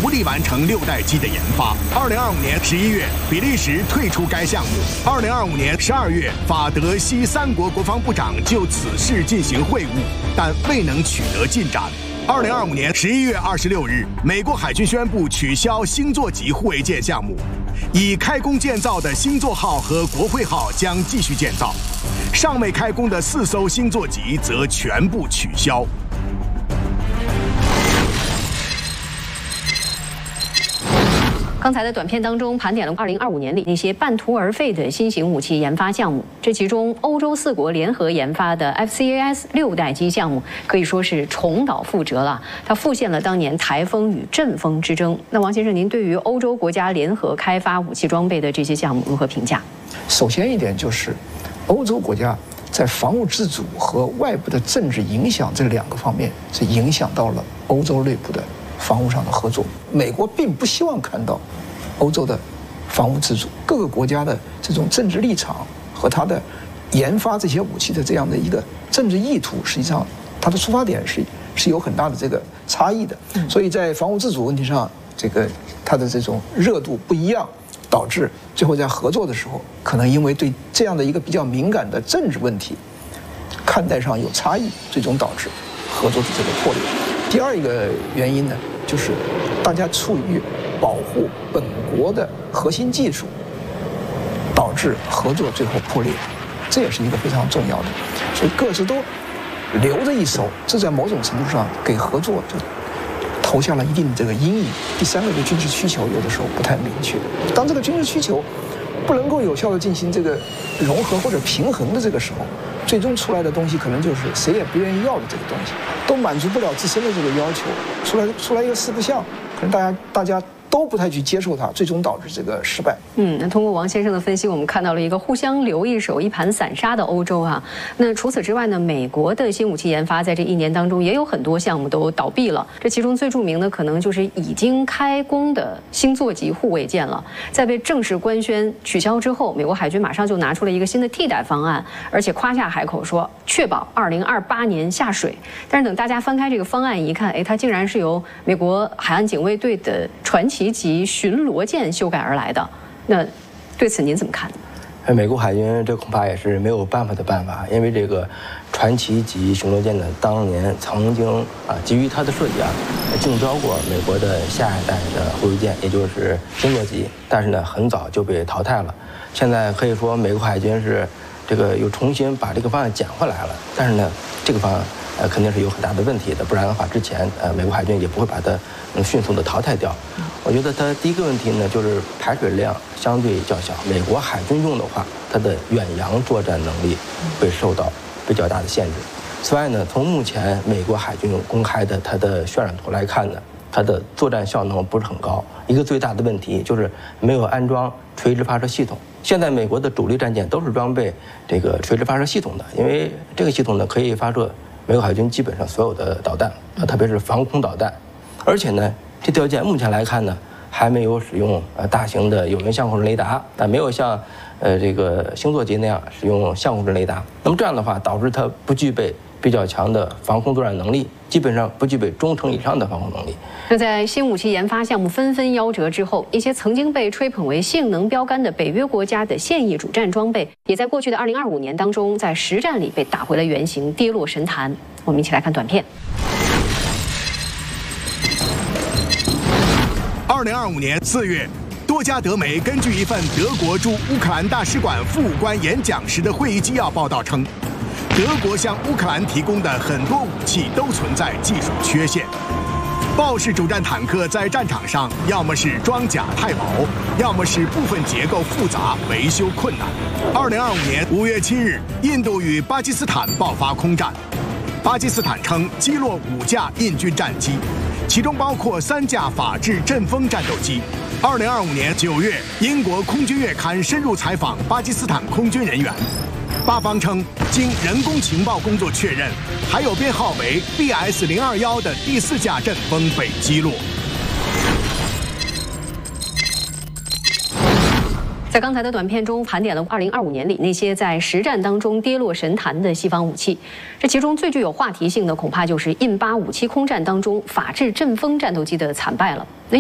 无力完成6代机的研发。2025年11月，比利时退出该项目。2025年12月，法德西3国国防部长就此事进行会晤，但未能取得进展。2025年11月26日，美国海军宣布取消星座级护卫舰项目，已开工建造的星座号和国会号将继续建造，尚未开工的4艘星座级则全部取消。 刚才的短片当中盘点了2025年里那些半途而废的新型武器研发项目，这其中欧洲4国联合研发的 FCAS 6代机项目可以说是重蹈覆辙了，它复现了当年台风与阵风之争。那王先生，您对于欧洲国家联合开发武器装备的这些项目如何评价？ 首先一点就是，欧洲国家在防务自主和外部的政治影响这2个方面，是影响到了欧洲内部的防务上的合作。美国并不希望看到欧洲的防务自主，各个国家的这种政治立场和它的研发这些武器的这样的一个政治意图，实际上它的出发点是有很大的这个差异的。所以在防务自主问题上，它的这种热度不一样，导致最后在合作的时候，可能因为对这样的一个比较敏感的政治问题看待上有差异，最终导致合作的这个破裂。第二一个原因呢，就是大家出于保护本国的核心技术，导致合作最后破裂，这也是一个非常重要的。所以各自都留着一手，这在某种程度上给合作就投下了一定的这个阴影。第三个，军事需求有的时候不太明确，当这个军事需求不能够有效的进行这个融合或者平衡的这个时候，最终出来的东西可能就是谁也不愿意要的这个东西，都满足不了自身的这个要求，出来一个四不像，可能大家都不太去接受它，最终导致这个失败。 那通过王先生的分析，我们看到了一个互相留一手、一盘散沙的欧洲啊。那除此之外呢，美国的新武器研发在这1年当中也有很多项目都倒闭了。这其中最著名的可能就是已经开工的星座级护卫舰了。在被正式官宣取消之后，美国海军马上就拿出了一个新的替代方案，而且夸下海口说确保2028年下水。但是等大家翻开这个方案一看，它竟然是由美国海岸警卫队的传奇级巡逻舰修改而来的。那对此您怎么看？ 美国海军这恐怕也是没有办法的办法，因为这个传奇级巡逻舰呢，当年曾经基于它的设计竞标过美国的下一代的护卫舰，也就是星座级，但是呢很早就被淘汰了。现在可以说美国海军是又重新把这个方案捡回来了，但是呢这个方案肯定是有很大的问题的，不然的话之前美国海军也不会把它迅速的淘汰掉。我觉得它第一个问题呢，就是排水量相对较小，美国海军用的话，它的远洋作战能力会受到比较大的限制。此外呢，从目前美国海军公开的它的渲染图来看呢，它的作战效能不是很高。一个最大的问题就是没有安装垂直发射系统。现在美国的主力战舰都是装备这个垂直发射系统的，因为这个系统呢可以发射美国海军基本上所有的导弹，特别是防空导弹。而且呢，这条舰目前来看呢，还没有使用大型的有源相控阵雷达，没有像这个星座级那样使用相控阵雷达。那么这样的话，导致它不具备比较强的防空作战能力，基本上不具备中程以上的防空能力。 那在新武器研发项目纷纷夭折之后，一些曾经被吹捧为性能标杆的北约国家的现役主战装备，也在过去的2025年当中，在实战里被打回了原形，跌落神坛。我们一起来看短片。 2025年4月，多家德媒根据一份德国驻乌克兰大使馆副武官演讲时的会议纪要报道称，德国向乌克兰提供的很多武器都存在技术缺陷。豹式主战坦克在战场上要么是装甲太薄，要么是部分结构复杂，维修困难。2025年5月7日，印度与巴基斯坦爆发空战，巴基斯坦称击落5架印军战机，其中包括3架法制阵风战斗机。2025年9月，英国空军月刊深入采访巴基斯坦空军人员，巴方称，经人工情报工作确认，还有编号为 BS021的第4架阵风被击落。 在刚才的短片中盘点了2025年里那些在实战当中跌落神坛的西方武器，这其中最具有话题性的恐怕就是印巴57空战当中法制阵风战斗机的惨败了。